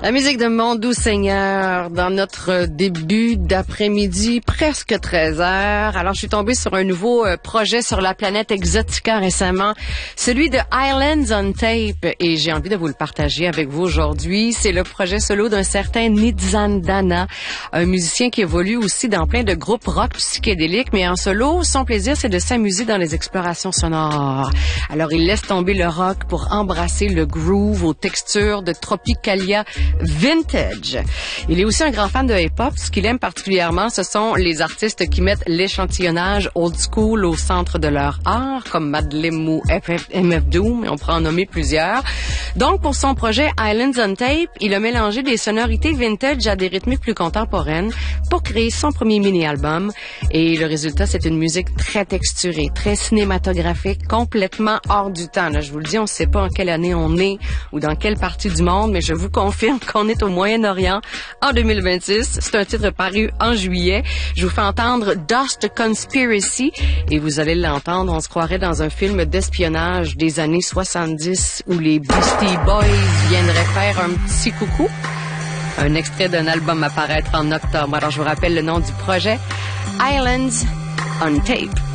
La musique de Mon Doux Seigneur dans notre début d'après-midi, presque 13 heures. Alors, je suis tombée sur un nouveau projet sur la planète Exotica récemment, celui de Islands on Tape, et j'ai envie de vous le partager avec vous aujourd'hui. C'est le projet solo d'un certain Nitzan Dana, un musicien qui évolue aussi dans plein de groupes rock psychédéliques, mais en solo, son plaisir, c'est de s'amuser dans les explorations sonores. Alors, il laisse tomber le rock pour embrasser le groove aux textures de Tropicalia vintage. Il est aussi un grand fan de hip-hop. Ce qu'il aime particulièrement, ce sont les artistes qui mettent l'échantillonnage old school au centre de leur art, comme Madlib ou MF Doom, et on pourra en nommer plusieurs. Donc, pour son projet Islands on Tape, il a mélangé des sonorités vintage à des rythmiques plus contemporaines pour créer son premier mini-album. Et le résultat, c'est une musique très texturée, très cinématographique, complètement hors du temps. Là, je vous le dis, on ne sait pas en quelle année on est ou dans quelle partie du monde, mais je vous confirme qu'on est au Moyen-Orient en 2026. C'est un titre paru en juillet. Je vous fais entendre Dust Conspiracy et vous allez l'entendre, on se croirait dans un film d'espionnage des années 70 où les Beastie Boys viendraient faire un petit coucou. Un extrait d'un album à paraître en octobre. Alors je vous rappelle le nom du projet, Islands on Tape.